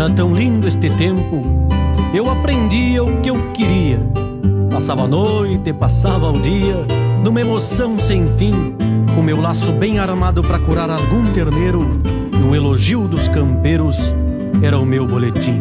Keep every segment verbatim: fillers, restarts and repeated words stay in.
Era tão lindo este tempo, eu aprendia o que eu queria. Passava a noite, passava o dia, numa emoção sem fim, com meu laço bem armado pra curar algum terneiro, e um elogio dos campeiros era o meu boletim.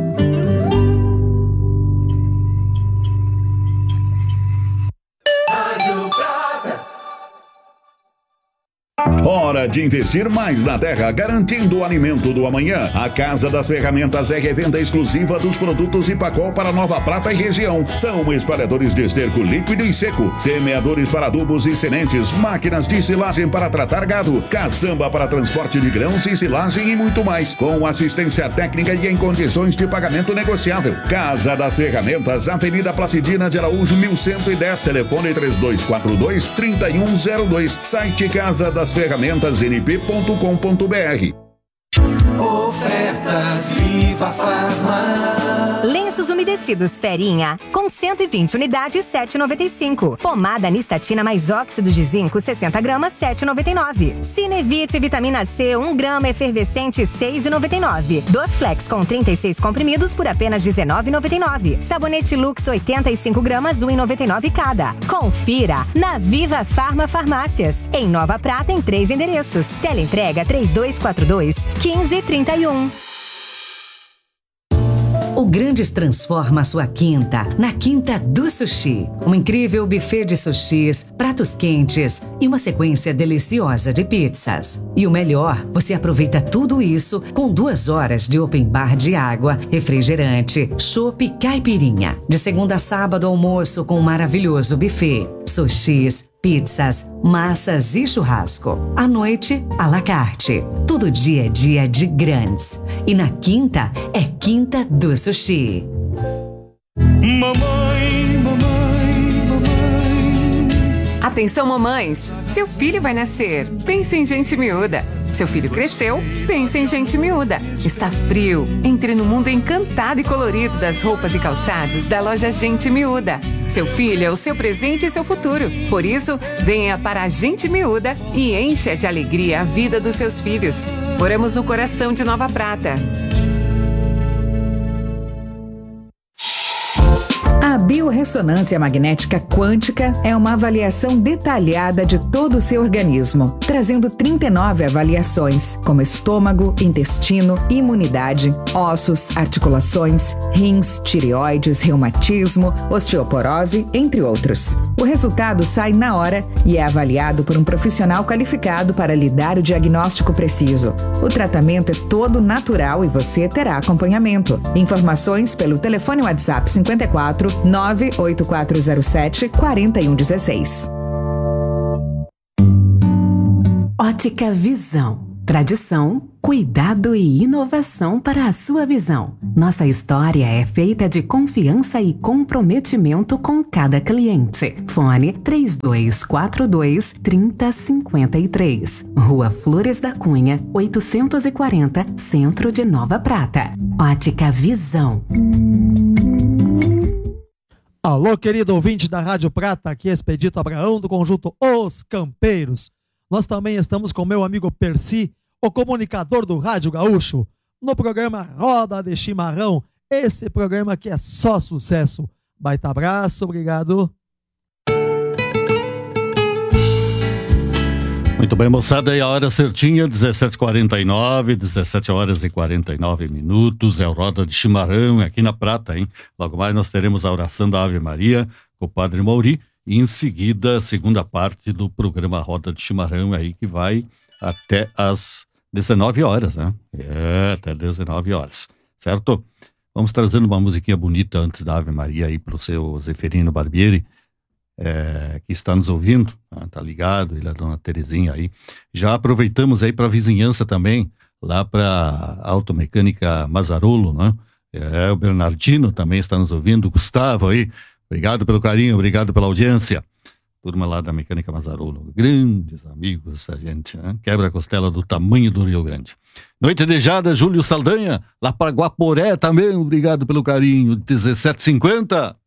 Hora de investir mais na terra, garantindo o alimento do amanhã. A Casa das Ferramentas é revenda exclusiva dos produtos Ipacol para Nova Prata e região. São espalhadores de esterco líquido e seco, semeadores para adubos e sementes, máquinas de silagem para tratar gado, caçamba para transporte de grãos e silagem e muito mais, com assistência técnica e em condições de pagamento negociável. Casa das Ferramentas, Avenida Placidina de Araújo, mil cento e dez, telefone três dois quatro dois, três um zero dois, site casa das ferramentas n p ponto com ponto b r. Ofertas Viva Farma. Lenços umedecidos Ferinha, com cento e vinte unidades, sete reais e noventa e cinco centavos. Pomada Nistatina mais óxido de zinco, sessenta gramas, sete reais e noventa e nove centavos. Cinevite Vitamina C, um grama efervescente, seis reais e noventa e nove centavos. Dorflex com trinta e seis comprimidos por apenas dezenove reais e noventa e nove centavos. Sabonete Lux, oitenta e cinco gramas, um real e noventa e nove centavos cada. Confira na Viva Farma Farmácias. Em Nova Prata, em três endereços. Teleentrega três dois quatro dois, quinze trinta e um. O Grandes transforma a sua quinta na Quinta do Sushi. Um incrível buffet de sushis, pratos quentes e uma sequência deliciosa de pizzas. E o melhor, você aproveita tudo isso com duas horas de open bar de água, refrigerante, chopp e caipirinha. De segunda a sábado, almoço com um maravilhoso buffet. Sushis, pizzas, massas e churrasco. À noite, à la carte. Todo dia é dia de grandes. E na quinta, é Quinta do Sushi. Mamãe, mamãe, mamãe. Atenção, mamães! Seu filho vai nascer. Pense em gente miúda. Seu filho cresceu, pense em gente miúda. Está frio. Entre no mundo encantado e colorido das roupas e calçados da loja Gente Miúda. Seu filho é o seu presente e seu futuro. Por isso, venha para a Gente Miúda e encha de alegria a vida dos seus filhos. Moramos no coração de Nova Prata. A biorressonância magnética quântica é uma avaliação detalhada de todo o seu organismo, trazendo trinta e nove avaliações, como estômago, intestino, imunidade, ossos, articulações, rins, tireoides, reumatismo, osteoporose, entre outros. O resultado sai na hora e é avaliado por um profissional qualificado para lhe dar o diagnóstico preciso. O tratamento é todo natural e você terá acompanhamento. Informações pelo telefone WhatsApp cinquenta e quatro, nove oito quatro zero sete, quatro um um seis. Ótica Visão. Tradição, cuidado e inovação para a sua visão. Nossa história é feita de confiança e comprometimento com cada cliente. Fone três dois quatro dois, trinta cinquenta e três. Rua Flores da Cunha, oitocentos e quarenta, Centro de Nova Prata. Ótica Visão. Alô, querido ouvinte da Rádio Prata, aqui é Expedito Abraão do conjunto Os Campeiros. Nós também estamos com meu amigo Percy, o comunicador do Rádio Gaúcho, no programa Roda de Chimarrão, esse programa que é só sucesso. Baita abraço, obrigado. Muito bem, moçada, e a hora certinha, dezessete e quarenta e nove, dezessete horas e quarenta e nove minutos, é o Roda de Chimarrão aqui na Prata, hein? Logo mais nós teremos a oração da Ave Maria com o Padre Mauri, e em seguida a segunda parte do programa Roda de Chimarrão aí, que vai até as dezenove horas, né? É, até dezenove horas, certo? Vamos trazendo uma musiquinha bonita antes da Ave Maria aí pro seu Zeferino Barbieri, é, que está nos ouvindo, né? Tá ligado, ele é a dona Terezinha aí. Já aproveitamos aí para a vizinhança também, lá para Automecânica Mazarolo, né? É, o Bernardino também está nos ouvindo, o Gustavo aí, obrigado pelo carinho, obrigado pela audiência. Turma lá da Mecânica Mazarolo, grandes amigos da gente, né? Quebra-costela do tamanho do Rio Grande. Noite de Jada, Júlio Saldanha, lá para Guaporé também, obrigado pelo carinho, dezessete e cinquenta.